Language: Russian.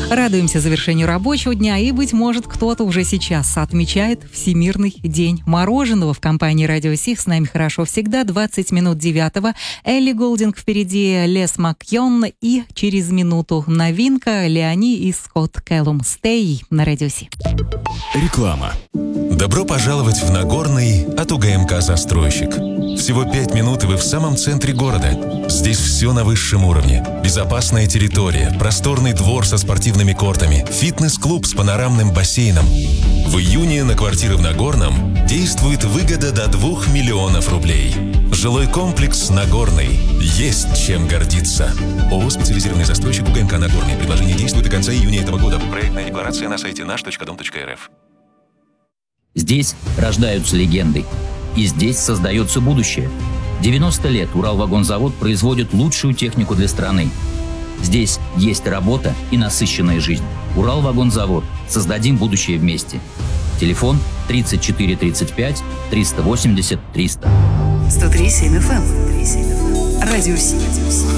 Радуемся завершению рабочего дня, и, быть может, кто-то уже сейчас отмечает Всемирный день мороженого. В компании «Радио Сих» с нами хорошо всегда. 20 минут 9-го. Элли Голдинг впереди, Лес Макьон, и через минуту новинка Леони и Скотт Кэллум «Stay» на «Радио Сих». Реклама. Добро пожаловать в Нагорный от УГМК «Застройщик». Всего 5 минут, и вы в самом центре города. Здесь все на высшем уровне. Безопасная территория, просторный двор со спортивными кортами, фитнес-клуб с панорамным бассейном. В июне на квартиры в Нагорном действует выгода до 2 миллионов рублей. Жилой комплекс «Нагорный». Есть чем гордиться. ООО «Специализированный застройщик УГМК Нагорный». Предложение действует до конца июня этого года. Проектная декларация на сайте наш.дом.рф. Здесь рождаются легенды. И здесь создается будущее. 90 лет Уралвагонзавод производит лучшую технику для страны. Здесь есть работа и насыщенная жизнь. Уралвагонзавод. Создадим будущее вместе. Телефон 34 35 380 300. 103.7 FM. Радио Сих.